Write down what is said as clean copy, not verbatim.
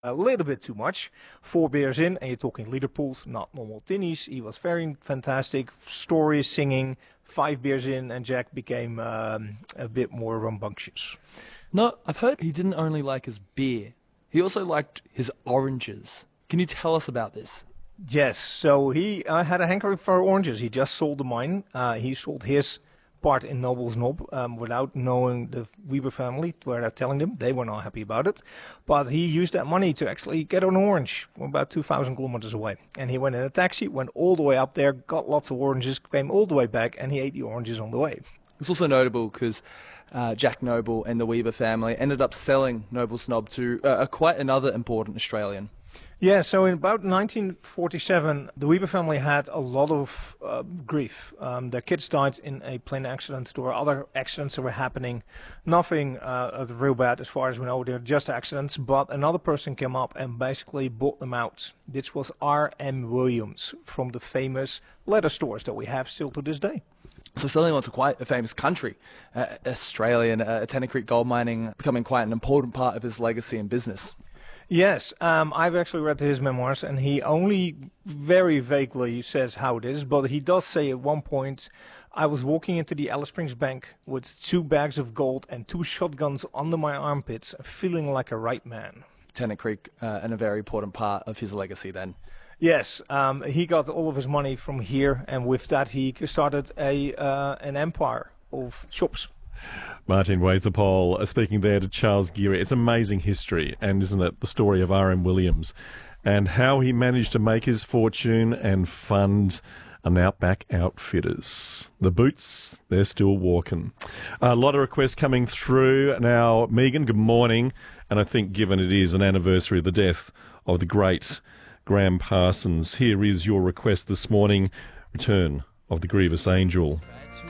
a little bit too much. 4 beers in, and you're talking liter pools, not normal tinnies. He was very fantastic. Stories, singing. 5 beers in, and Jack became a bit more rambunctious. No, I've heard he didn't only like his beer, he also liked his oranges. Can you tell us about this? Yes, so he had a hankering for oranges. He just sold the mine. He sold his part in Nobel's Knob without knowing the Weber family, without telling them. They were not happy about it. But he used that money to actually get an orange from about 2,000 kilometers away. And he went in a taxi, went all the way up there, got lots of oranges, came all the way back, and he ate the oranges on the way. It's also notable because Jack Noble and the Weber family ended up selling Nobel's Knob to quite another important Australian. Yeah, so in about 1947, the Weber family had a lot of grief. Their kids died in a plane accident. There were other accidents that were happening. Nothing real bad as far as we know. They're just accidents. But another person came up and basically bought them out. This was R.M. Williams from the famous leather stores that we have still to this day. So selling on to quite a famous country, Australia, and Tennant Creek gold mining becoming quite an important part of his legacy and business. Yes, I've actually read his memoirs, and he only very vaguely says how it is, but he does say at one point, I was walking into the Alice Springs Bank with 2 bags of gold and 2 shotguns under my armpits, feeling like a right man. Tennant Creek, and a very important part of his legacy then. Yes, he got all of his money from here, and with that he started an empire of shops. Martin Weisapol speaking there to Charles Geary. It's amazing history, and isn't it, the story of R.M. Williams and how he managed to make his fortune and fund an Outback Outfitters. The boots, they're still walking. A lot of requests coming through. Now, Megan, good morning. And I think given it is an anniversary of the death of the great Graham Parsons, here is your request this morning, Return of the Grievous Angel.